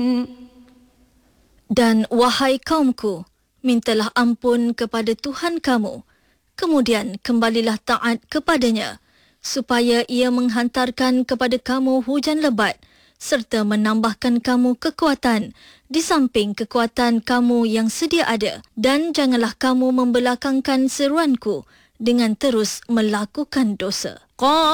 Dan wahai kaumku, mintalah ampun kepada Tuhan kamu, kemudian kembalilah taat kepadanya, supaya ia menghantarkan kepada kamu hujan lebat, serta menambahkan kamu kekuatan di samping kekuatan kamu yang sedia ada. Dan janganlah kamu membelakangkan seruanku dengan terus melakukan dosa.